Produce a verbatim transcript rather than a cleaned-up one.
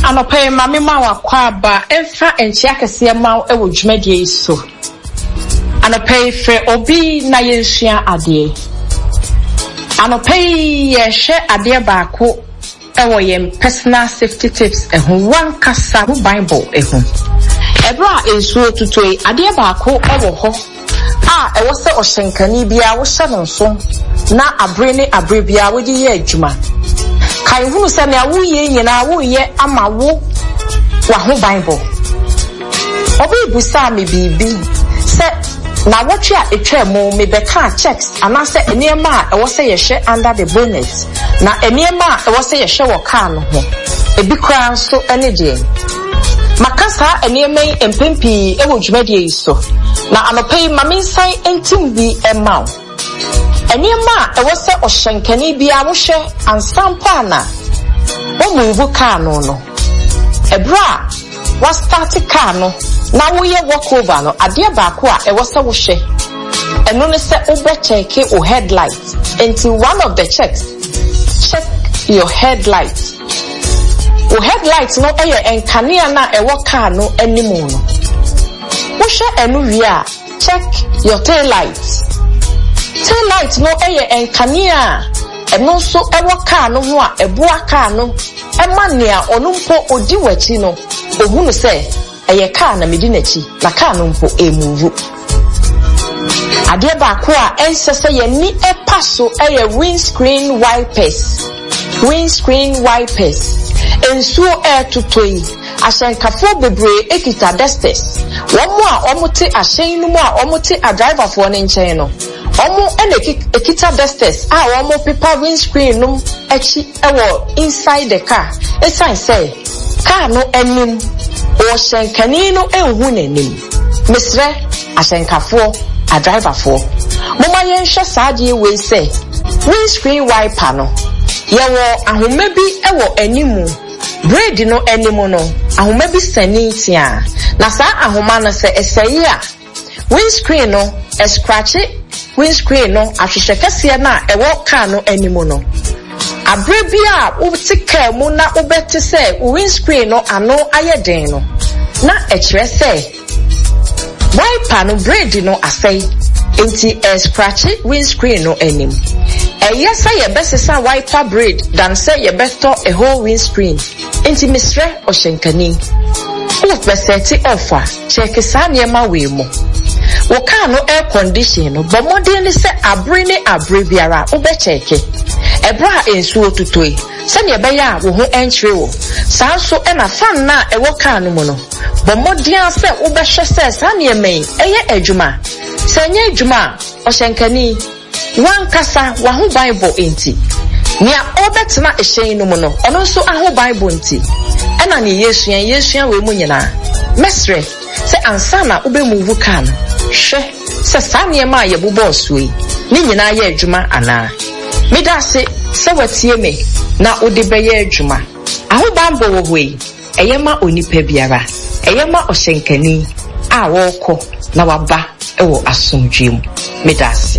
Anope mami ma wakwa ba emfa enchi akese ma e wo dwumadie iso. Anope fe obi na yensua ade. Anope ye hwe ade baako e wo yem personal safety tips e ho wan kasa ho Bible e ho. Ebra ensuo tutoi ade baako e wo ho a e wo se ohyenkani bia wo hye no nso na abre ne abre bia wo di ye adwuma. Kai hunu se na wo ye nyina wo ye ama wo wa ho Bible. Obi busa me bibi se na wotwe a etwa mu me beka checks anase eniema a e wo se ye hye under the bonnet na eniema a e wo se ye hye wo car no ho ebi kra nso ene de makasa eniema empempi e wo dwumadie iso na anopai maminsan entim bi emaw eniema e wo se ohyenkani bia wo hye ansampa na wo mu car no no ebra wa start car no na wo ye walk over no ade baako a e wo se wo hye eno ne se wo be check o headlight until one of the checks check your headlight o headlight no e ye enkanea na e wo car no animu no wo hye enu wi a check your tail light tail light no e ye enkanea eno so e wo car no ho a e boa car no e ma nea onu mpo odi wachi no ohunu se eye car na medi nachi na car no mpo emuvu ade baako a ensese ye ni e paso eye windscreen wipers windscreen wipers ensuo e tutoi ahyenkafo bebre ekita dusters womo a omote ahyen no mu a omote a driver fo ne nchen no omo ene ekita dusters a womo paper windscreen no echi ewo inside the car e sign say car no enim o hyenkani no enhu nanim misre ahyenkafo a driver fo moma yenhwe saade we say windscreen wiper no yewo ahoma bi ewo animu braid no animu no ahoma bi sani tia na sa ahoma no se esayi a windscreen no e scratch windscreen no ahwehwe kase na ewo car no animu no abre bia wo tika mu na wo beti se windscreen no ano ayeden no na e kire se wiper no braid no asai enti e scratch windscreen no anim e yesa ye besesa wiper braid than say ye better a whole windscreen enti misre ohyenkani wo beseti offer check sa niema we mo wo car no air condition no bo modern ni se abre ni abre biara wo be check ebra ensuo tutoi se ne be ya wo ho entry wo sa so e na fan na e wo car no mo no bo modern se wo be hwe se sa niema eye adwuma se nya adwuma ohyenkani wan kasa wa ho Bible enti nia obetena ehyen no mu no ono nso aho Bible enti ena ne yesua yesua we mu nyina mesre se ansana obemove car no hwe se sanye ma ye bobo suyi ni nyina ye adwuma ana medase se watie me na ode beye adwuma aho Bible wo hoi eyema onipa biara eyema ohyenkani a wo kɔ na waba ewo asomdwem medase